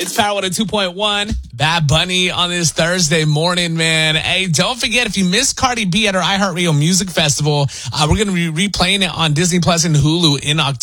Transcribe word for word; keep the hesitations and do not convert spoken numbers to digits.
It's Power one oh two point one. Bad Bunny on this Thursday morning, man. Hey, don't forget, if you missed Cardi B at her iHeartRadio Music Festival, uh, we're going to be replaying it on Disney Plus and Hulu in October.